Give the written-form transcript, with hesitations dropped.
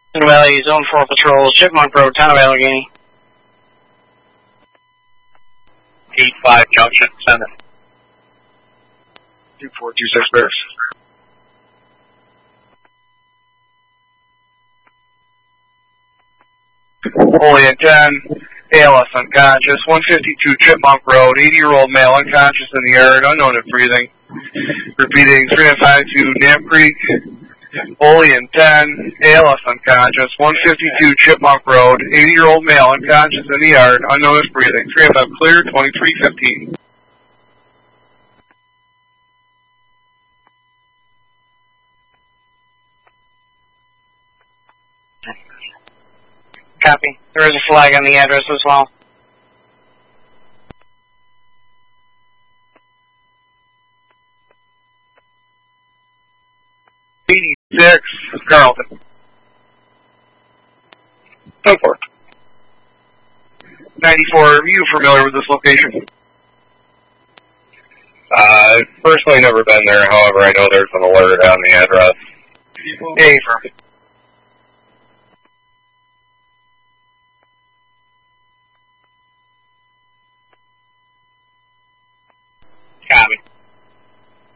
Valley, Zone 4 Patrol, Chipmunk Road, Town of Allegheny. 8-5 Junction, send it. 2426 Bears. Holy at 10, ALS unconscious, 152 Chipmunk Road, 80-year-old male unconscious in the yard, unknown if breathing. Repeating, 352 Dam Creek, Holy and 10, ALS unconscious, 152 Chipmunk Road, 80-year-old male unconscious in the yard, unknown if breathing. 305 clear, 2315. Copy. There is a flag on the address as well. 86 Carlton. 10-4. 94, are you familiar with this location? Personally never been there, however I know there's an alert on the address. A firm.